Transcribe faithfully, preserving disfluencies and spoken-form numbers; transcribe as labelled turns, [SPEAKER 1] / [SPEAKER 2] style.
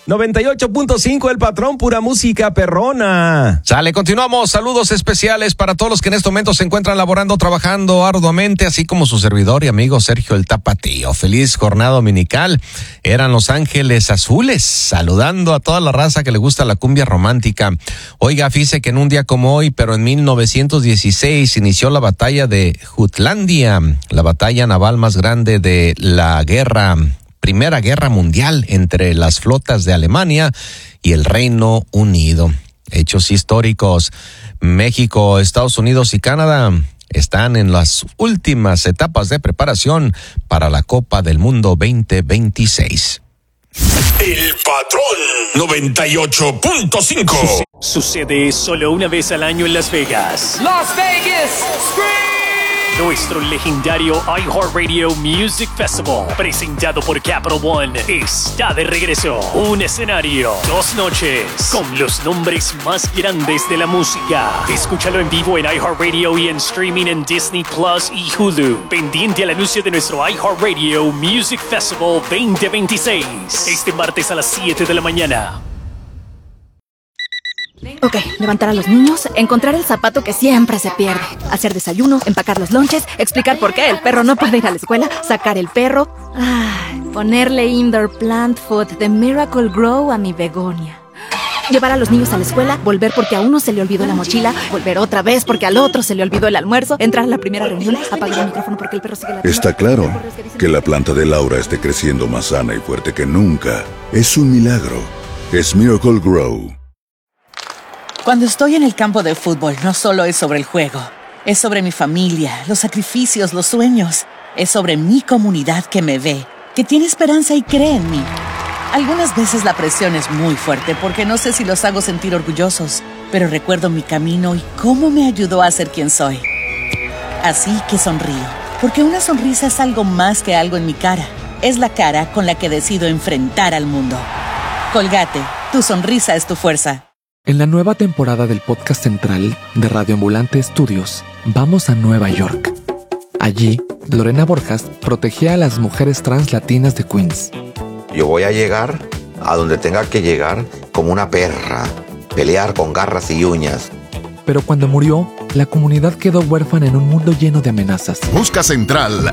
[SPEAKER 1] noventa y ocho punto cinco El Patrón, pura música perrona.
[SPEAKER 2] Sale, continuamos. Saludos especiales para todos los que en este momento se encuentran laborando, trabajando arduamente, así como su servidor y amigo Sergio el Tapatío. Feliz jornada dominical. Eran Los Ángeles Azules, saludando a toda la raza que le gusta la cumbia romántica. Oiga, fíjese que en un día como hoy, pero en mil novecientos dieciséis, inició la batalla de Jutlandia, la batalla naval más grande de la guerra Primera Guerra Mundial entre las flotas de Alemania y el Reino Unido. Hechos históricos. México, Estados Unidos y Canadá están en las últimas etapas de preparación para la Copa del Mundo veinte veintiséis.
[SPEAKER 3] El Patrón noventa y ocho punto cinco.
[SPEAKER 4] Sucede solo una vez al año en Las Vegas.
[SPEAKER 5] Las Vegas Scream.
[SPEAKER 4] Nuestro legendario iHeartRadio Music Festival, presentado por Capital One, está de regreso. Un escenario, dos noches, con los nombres más grandes de la música. Escúchalo en vivo en iHeartRadio y en streaming en Disney Plus y Hulu. Pendiente al anuncio de nuestro iHeartRadio Music Festival veinte veintiséis, este martes a las siete de la mañana.
[SPEAKER 6] Ok, levantar a los niños, encontrar el zapato que siempre se pierde, hacer desayuno, empacar los lonches, explicar por qué el perro no puede ir a la escuela, sacar el perro, ay, ponerle indoor plant food de Miracle Grow a mi begonia. Llevar a los niños a la escuela, volver porque a uno se le olvidó la mochila, volver otra vez porque al otro se le olvidó el almuerzo, entrar a la primera reunión, apagar el micrófono porque el perro sigue la...
[SPEAKER 7] Está claro que la planta de Laura esté creciendo más sana y fuerte que nunca. Es un milagro. Es Miracle Grow.
[SPEAKER 5] Cuando estoy en el campo de fútbol, no solo es sobre el juego. Es sobre mi familia, los sacrificios, los sueños. Es sobre mi comunidad que me ve, que tiene esperanza y cree en mí. Algunas veces la presión es muy fuerte porque no sé si los hago sentir orgullosos, pero recuerdo mi camino y cómo me ayudó a ser quien soy. Así que sonrío, porque una sonrisa es algo más que algo en mi cara. Es la cara con la que decido enfrentar al mundo. Colgate, tu sonrisa es tu fuerza.
[SPEAKER 8] En la nueva temporada del podcast central de Radio Ambulante Estudios, vamos a Nueva York. Allí, Lorena Borjas protegía a las mujeres trans latinas de Queens.
[SPEAKER 9] Yo voy a llegar a donde tenga que llegar como una perra, pelear con garras y uñas.
[SPEAKER 8] Pero cuando murió, la comunidad quedó huérfana en un mundo lleno de amenazas.
[SPEAKER 3] Busca Central